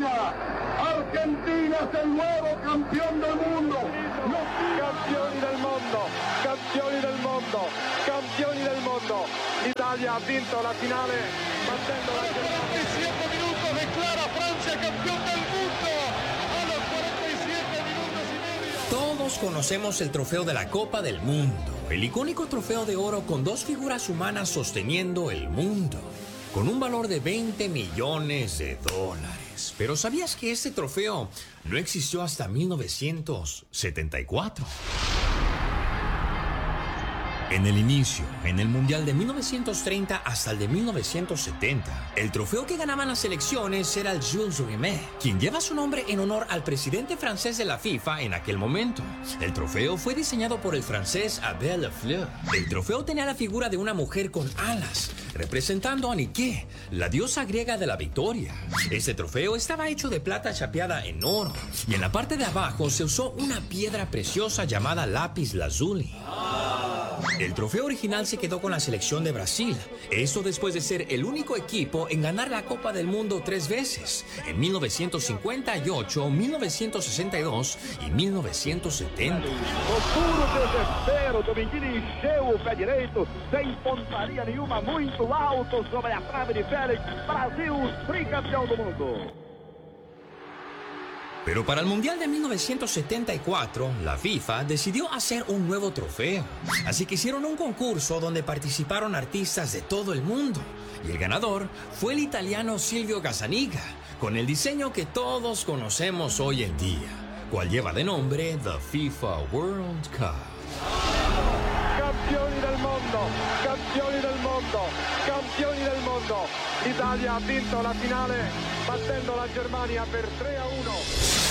Argentina. Argentina es el nuevo campeón del mundo. Campioni del mondo, campioni del mondo, campioni del mondo. L'Italia ha vinto la finale battendo la Germania. 47 minutos declara Francia campeón del mundo. A los 47 minutos y medio. Todos conocemos el trofeo de la Copa del Mundo, el icónico trofeo de oro con dos figuras humanas sosteniendo el mundo, con un valor de $20 millones. Pero ¿sabías que este trofeo no existió hasta 1974? En el inicio, en el Mundial de 1930 hasta el de 1970, el trofeo que ganaban las selecciones era el Jules Rimet, quien lleva su nombre en honor al presidente francés de la FIFA en aquel momento. El trofeo fue diseñado por el francés Abel Lafleur. El trofeo tenía la figura de una mujer con alas, representando a Nike, la diosa griega de la victoria. Este trofeo estaba hecho de plata chapeada en oro, y en la parte de abajo se usó una piedra preciosa llamada lápiz lazuli. El trofeo original se quedó con la selección de Brasil. Esto después de ser el único equipo en ganar la Copa del Mundo 3 veces, en 1958, 1962 y 1970. O puro desespero, Dominguini encheu o pé direito, sem pontaria nenhuma, muito alto sobre a trave de Félix. Brasil, tricampeão do mundo. Pero para el Mundial de 1974, la FIFA decidió hacer un nuevo trofeo. Así que hicieron un concurso donde participaron artistas de todo el mundo. Y el ganador fue el italiano Silvio Gazzaniga, con el diseño que todos conocemos hoy en día, cual lleva de nombre The FIFA World Cup. Campioni del mondo, campioni del mondo, campioni del mondo. L'Italia ha vinto la finale battendo la Germania per 3-1.